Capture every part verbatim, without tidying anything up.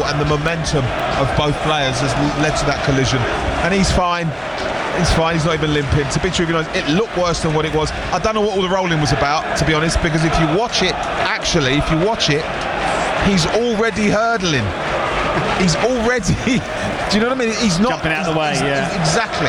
and the momentum of both players has led to that collision. And he's fine. He's fine, he's not even limping. To be truthfully honest, it looked worse than what it was. I don't know what all the rolling was about, to be honest, because if you watch it, actually, if you watch it, he's already hurdling. He's already, do you know what I mean? He's not jumping out of the way, yeah. Exactly.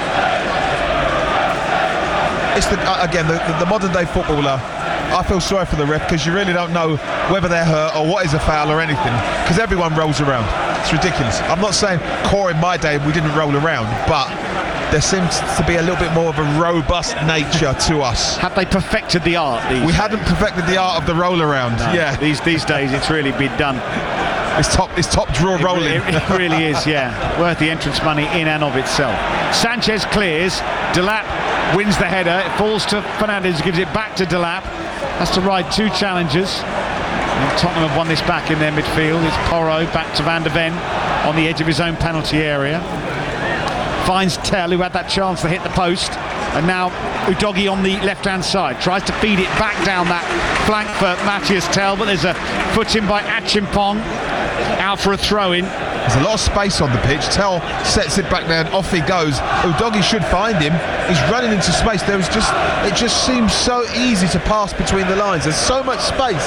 It's the uh, again the, the, the modern day footballer. I feel sorry for the ref because you really don't know whether they're hurt or what is a foul or anything, because everyone rolls around. It's ridiculous. I'm not saying core in my day we didn't roll around, but there seems to be a little bit more of a robust nature to us. Have they perfected the art? These we days? hadn't perfected the art of the roll around. No, yeah. These these days it's really been done. It's top, it's top drawer It rolling. Really, it really is, yeah. Worth the entrance money in and of itself. Sanchez clears. Delap wins the header. It falls to Fernandes, gives it back to Delap. Has to ride two challengers. And Tottenham have won this back in their midfield. It's Porro back to Van de Ven on the edge of his own penalty area. Finds Tell, who had that chance to hit the post. And now Udogie on the left-hand side. Tries to feed it back down that flank for Matthias Tell, but there's a foot in by Achimpong. Out for a throw-in. There's a lot of space on the pitch. Tell sets it back there and off he goes. Udogie should find him. He's running into space. There was just, it just seems so easy to pass between the lines. There's so much space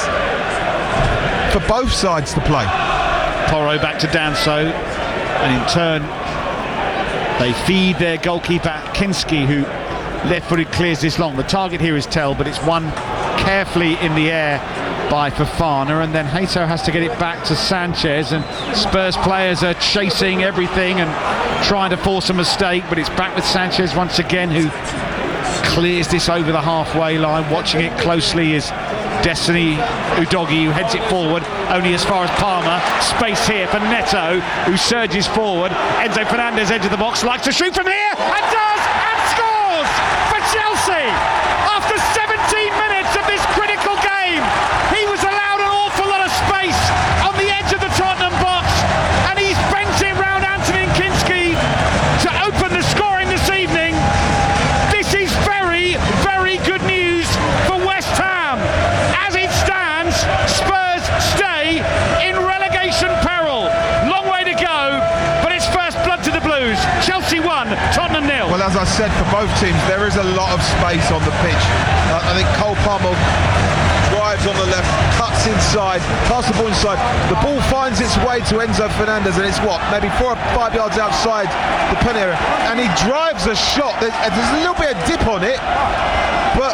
for both sides to play. Porro back to Danso, and in turn they feed their goalkeeper Kinski, who left-footed clears this long. The target here is Tell, but it's won carefully in the air by Fofana, and then Hato has to get it back to Sanchez, and Spurs players are chasing everything and trying to force a mistake, but it's back with Sanchez once again, who clears this over the halfway line. Watching it closely is Destiny Udogie, who heads it forward only as far as Palmer. Space here for Neto, who surges forward. Enzo Fernandez, edge of the box, likes to shoot from here, and does, and scores for Chelsea after seventeen minutes of this critical game. He was allowed an awful lot of space on the edge of the Tottenham box, and he's bent it round Antonin Kinski to open the scoring this evening. This is very, very good news for West Ham. As it stands, Spurs stay in relegation peril. Long way to go, but it's first blood to the Blues. Chelsea one, Tottenham nil. Well, as I said, for both teams, there is a lot of space on the pitch. Uh, I think Cole Palmer drives on the left, cuts inside, passes the ball inside. The ball finds its way to Enzo Fernandez, and it's what, maybe four or five yards outside the pen area, and he drives a shot. There's, there's a little bit of dip on it, but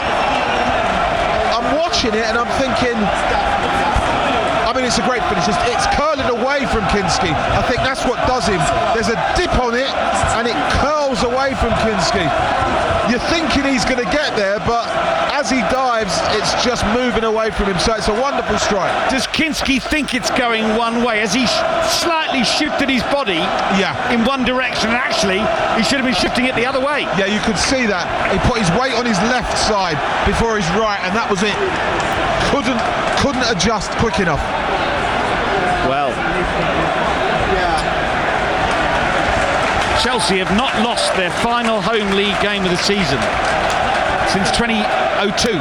I'm watching it and I'm thinking, I mean, it's a great finish. It's, it's curling away from Kinski. I think that's what does him. There's a dip on it and it curls away from Kinski. You're thinking he's going to get there, but as he dives, it's just moving away from him. So it's a wonderful strike. Does Kinski think it's going one way? Has he sh- slightly shifted his body Yeah. in one direction? And actually, he should have been shifting it the other way. Yeah, you could see that. He put his weight on his left side before his right, and that was it. Couldn't, couldn't adjust quick enough. Well, Chelsea have not lost their final home league game of the season since twenty oh two,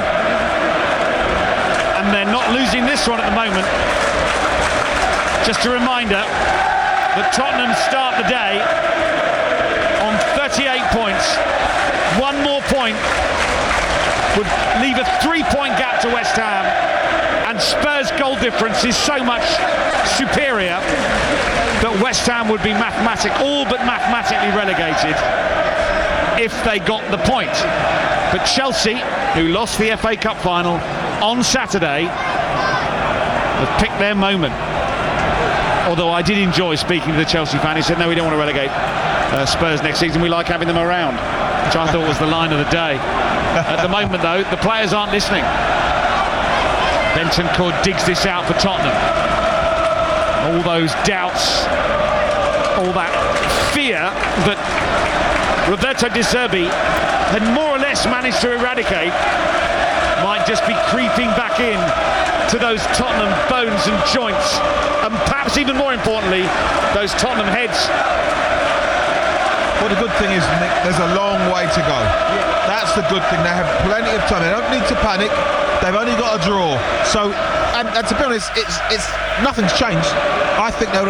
and they're not losing this one at the moment. Just a reminder that Tottenham start the day on thirty-eight points. One more point would leave a three-point gap to West Ham, and Spurs' goal difference is so much superior that West Ham would be mathematic, all but mathematically relegated if they got the point. But Chelsea, who lost the F A Cup final on Saturday, have picked their moment. Although I did enjoy speaking to the Chelsea fan. He said, no, we don't want to relegate uh, Spurs next season, we like having them around, which I thought was the line of the day. At the moment though, the players aren't listening. Bentancur digs this out for Tottenham. All those doubts, all that fear that Roberto De Zerbi had more or less managed to eradicate might just be creeping back in to those Tottenham bones and joints, and perhaps even more importantly, those Tottenham heads. Well, the good thing is, Nick, there's a long way to go. That's the good thing. They have plenty of time. They don't need to panic. They've only got a draw. So, and, and to be honest, it's it's nothing's changed. I think they'll